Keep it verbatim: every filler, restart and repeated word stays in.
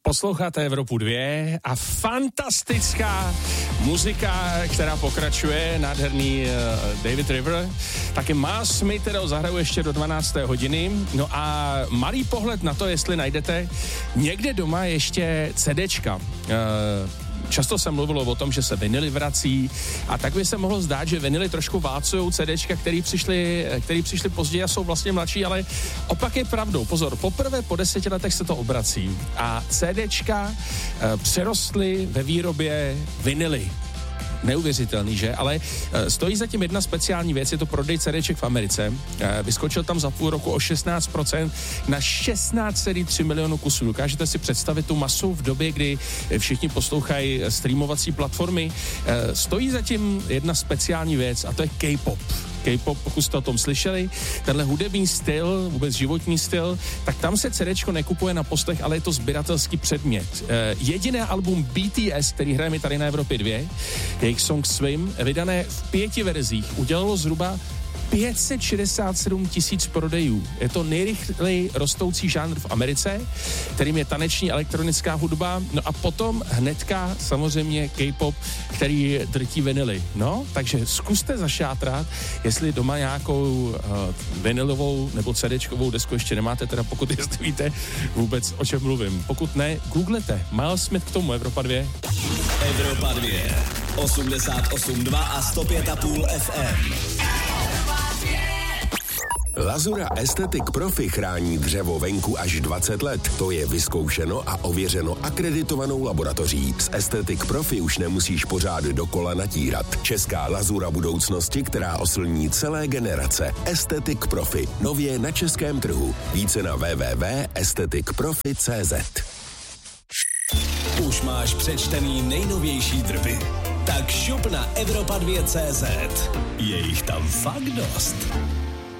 Posloucháte Evropu dvě a fantastická muzika, která pokračuje, nádherný uh, David River, taky Miles Smith, kterou zahraju ještě do dvanácté hodiny. No a malý pohled na to, jestli najdete někde doma ještě CDčka. Uh, Často se mluvilo o tom, že se vinily vrací a tak by se mohlo zdát, že vinily trošku válcujou CDčka, který přišly, který přišly později a jsou vlastně mladší, ale opak je pravdou. Pozor, poprvé po deseti letech se to obrací a CDčka e, přerostly ve výrobě vinily. Neuvěřitelný, že? Ale e, stojí zatím jedna speciální věc, je to prodej CDček v Americe. E, vyskočil tam za půl roku o šestnáct procent na šestnáct celá tři milionu kusů. Dokážete si představit tu masu v době, kdy všichni poslouchají streamovací platformy? E, stojí zatím jedna speciální věc a to je K-pop. K-pop, pokud jste o tom slyšeli, tenhle hudební styl, vůbec životní styl, tak tam se CDčko nekupuje na postech, ale je to sběratelský předmět. E, jediné album B T S, který hrajeme tady na Evropě dvě, jejich song Swim, vydané v pěti verzích, udělalo zhruba pět set šedesát sedm tisíc prodejů. Je to nejrychleji rostoucí žánr v Americe, kterým je taneční elektronická hudba. No a potom hnedka samozřejmě K-pop, který drtí vinily. No, takže zkuste zašátrat, jestli doma nějakou uh, vinilovou nebo CDčkovou desku ještě nemáte, teda pokud jestli víte vůbec, o čem mluvím. Pokud ne, googlete. Miles Smith k tomu, Evropa dvě. Evropa dvě. osmdesát osm dva a sto pět a půl F M. Lazura Aesthetic Profi chrání dřevo venku až dvacet let. To je vyzkoušeno a ověřeno akreditovanou laboratoří. S Aesthetic Profi už nemusíš pořád dokola natírat. Česká lazura budoucnosti, která oslní celé generace. Aesthetic Profi. Nově na českém trhu. Více na w w w tečka aesthetic profi tečka c z. Už máš přečtený nejnovější drby? Tak šup na Evropa dvě tečka cé zet. Je jich tam fakt dost.